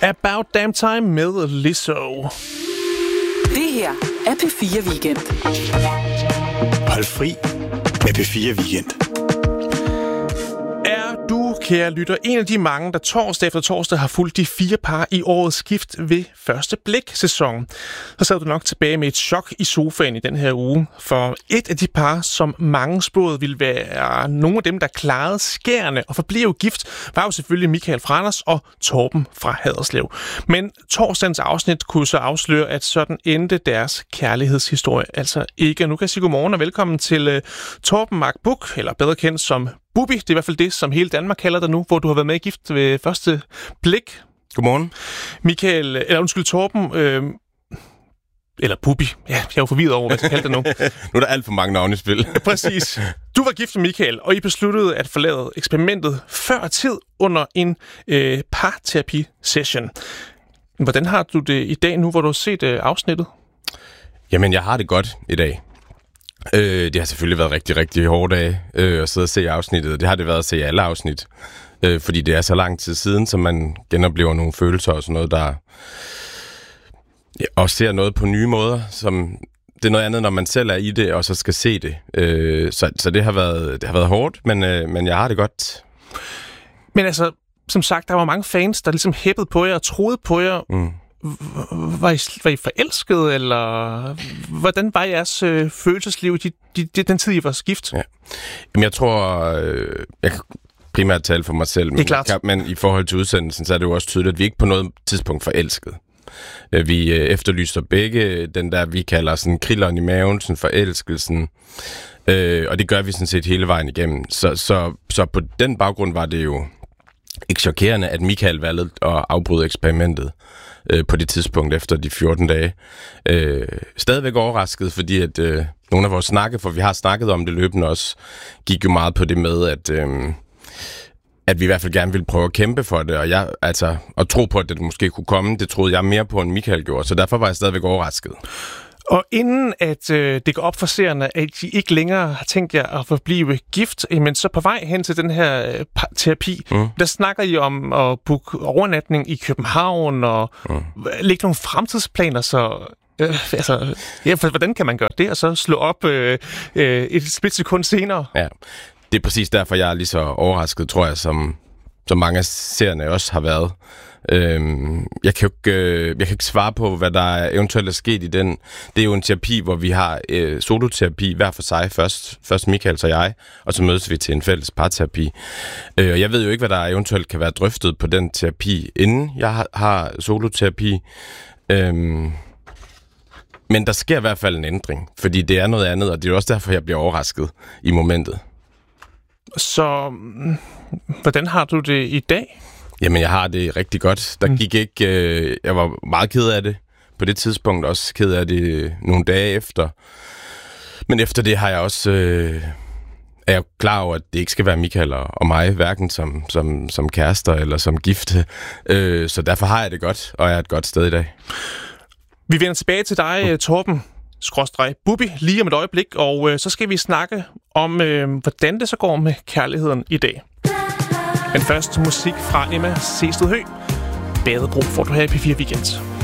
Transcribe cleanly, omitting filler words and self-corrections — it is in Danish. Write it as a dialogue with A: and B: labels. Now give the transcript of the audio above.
A: About Damn Time med Lizzo.
B: Det her er P4 Weekend.
C: Hold fri med P4 Weekend.
A: Er du, kære lytter, en af de mange, der torsdag efter torsdag har fulgt de 4 par i årets skift ved første blik-sæson, så sad du nok tilbage med et chok i sofaen i den her uge. For et af de par, som mange spåede ville være nogle af dem, der klarede skærene og forblev gift, var jo selvfølgelig Michael fra Randers og Torben fra Haderslev. Men torsdagens afsnit kunne så afsløre, at sådan endte deres kærlighedshistorie altså ikke. Nu kan jeg sige godmorgen og velkommen til Torben Mark Buch, eller bedre kendt som Bubi. Det er i hvert fald det, som hele Danmark kalder dig nu, hvor du har været med i gift ved første blik.
D: Godmorgen.
A: Torben, eller Bubi. Ja, jeg er jo forvirret over, hvad jeg skal kalde dig nu.
D: Nu er der alt for mange navne i spil.
A: Præcis. Du var gift med Michael, og I besluttede at forlade eksperimentet før tid under en parterapi-session. Hvordan har du det i dag nu, hvor du har set afsnittet?
D: Jamen, jeg har det godt i dag. Det har selvfølgelig været rigtig, rigtig hårde dage at sidde og se afsnittet. Det har det været at se alle afsnit. Fordi det er så lang tid siden, så man genoplever nogle følelser og sådan noget, der og ser noget på nye måder. Det er noget andet, når man selv er i det, og så skal se det. Så det har været hårdt, men jeg har det godt.
A: Men altså, som sagt, der var mange fans, der ligesom hæppede på jer og troede på jer. Mm. Var I forelsket, eller hvordan var jeres følelsesliv i den tid, I var gift? Ja.
D: Jamen, jeg tror, jeg kan primært tale for mig selv,
A: det er klart.
D: Men i forhold til udsendelsen, så er det jo også tydeligt, at vi ikke på noget tidspunkt forelsket. Vi efterlyser begge den der, vi kalder sådan krilleren i maven, sådan forelskelsen, og det gør vi sådan set hele vejen igennem. Så på den baggrund var det jo ikke chokerende, at Michael valgte at afbryde eksperimentet på det tidspunkt efter de 14 dage. Stadigvæk overrasket, fordi at nogle af vores snakke, for vi har snakket om det løbende også, gik jo meget på det med, at vi i hvert fald gerne ville prøve at kæmpe for det, og tro på, at det måske kunne komme, det troede jeg mere på, end Michael gjorde, så derfor var jeg stadigvæk overrasket.
A: Og inden at det går op for seerne, at I ikke længere har tænkt jer at forblive gift, men så på vej hen til den her terapi, der snakker I om at booke overnatning i København og lægge nogle fremtidsplaner, så hvordan kan man gøre det, og så slå op et splitsekund senere? Ja,
D: det er præcis derfor, jeg er lige så overrasket, tror jeg, som mange af seerne også har været. Jeg kan ikke svare på, hvad der eventuelt er sket i den. Det er jo en terapi, hvor vi har soloterapi hver for sig. Først Michael og jeg, og så mødes vi til en fælles parterapi. Og jeg ved jo ikke, hvad der eventuelt kan være drøftet på den terapi, inden jeg har soloterapi. Men der sker i hvert fald en ændring, fordi det er noget andet, og det er også derfor, jeg bliver overrasket i momentet.
A: Så hvordan har du det i dag?
D: Jamen, jeg har det rigtig godt. Der gik ikke... jeg var meget ked af det på det tidspunkt, også ked af det nogle dage efter. Men efter det har jeg også... er jeg klar over, at det ikke skal være Michael og mig, hverken som kærester eller som gifte. Så derfor har jeg det godt, og jeg er et godt sted i dag.
A: Vi vender tilbage til dig, Torben _Bubi, lige om et øjeblik, og så skal vi snakke om, hvordan det så går med kærligheden i dag. Men først musik fra Emma Sehsted Høgh. Badebro får du her i P4 Weekend.